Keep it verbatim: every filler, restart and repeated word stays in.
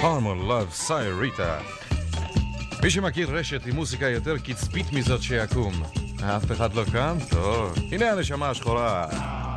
Palmer Love, סייריטה. מי שמכיר רשת עם מוזיקה יותר קצבית מזאת שיקום. אף אחד לא קם? טוב. הנה הנשמה השחורה.